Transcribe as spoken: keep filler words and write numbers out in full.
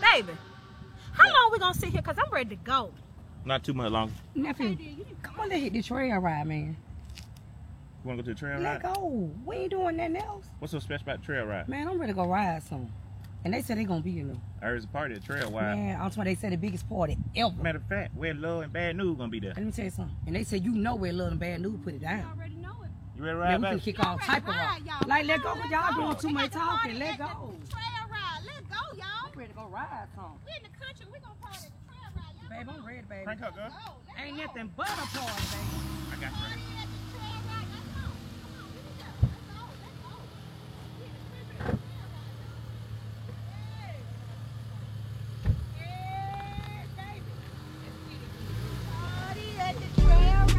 Baby, how long we gonna sit here? Cause I'm ready to go. Not too much longer. Nephew, come on, let's hit the trail ride, man. You wanna go to the trail Let ride? go. We ain't doing nothing else. What's so special about the trail ride? Man, I'm ready to go ride some. And they said they gonna be in there. I heard it's a party at trail ride. Man, I'm talking. They said the biggest party ever. Matter of fact, where Love and Bad News gonna be there. Let me tell you something. And they said you know where Love and Bad News put it down. Already know it. You ready to Yeah, ride we can back? kick all type of rock. Like, let go, cause y'all doing too We much got the party talking. Let at the go. Trail ride. Let go, y'all. I'm ready to go ride some. We in the country. We gonna party at the trail ride. Y'all Babe, I'm ready, baby. Crank up, girl. go. Let's Ain't go. nothing but a party, baby. I got you right.